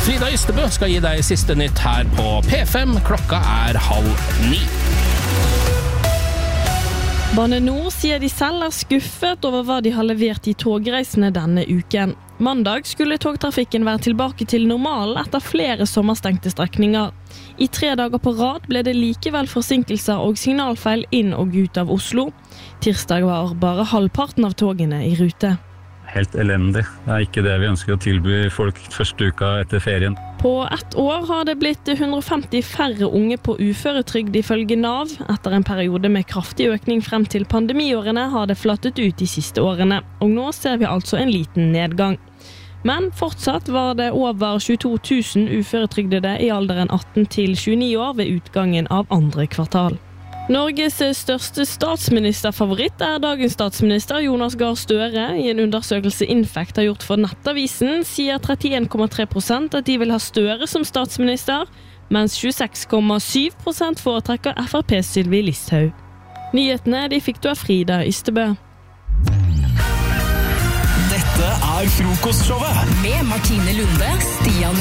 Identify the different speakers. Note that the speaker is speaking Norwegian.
Speaker 1: Frida Ystebø skal gi deg siste nytt her på P5. Klokka 8:30.
Speaker 2: Bane NOR sier de selv skuffet over hva de har levert i togreisene denne uken. Mandag skulle togtrafikken være tilbake til normalen etter flere sommerstengte strekninger. I 3 dager på rad ble det likevel forsinkelser og signalfeil inn og ut av Oslo. Tirsdag var bare halvparten av togene i rute.
Speaker 3: Helt elendig. Det ikke det vi ønsker å tilby folk første uka etter ferien.
Speaker 2: På 1 år har det blitt 150 færre unge på uføretrygd ifølge NAV. Etter en periode med kraftig økning frem til pandemiårene har det flattet ut de siste årene, og nå ser vi altså en liten nedgang. Men fortsatt var det over 22 000 uføretrygdede i alderen 18 til 29 år ved utgangen av 2. kvartal. Norges største statsministerfavoritt dagens statsminister Jonas Gahr Støre. I en undersøkelse Infect har gjort for Nettavisen sier 31,3% at de vil ha Støre som statsminister, mens 26,7% foretrekker FrPs Sylvi Listhaug. Nyhetene de fikk du av Frida Ystebø.
Speaker 4: Dette frokostshowet med Martine Lunde, Stian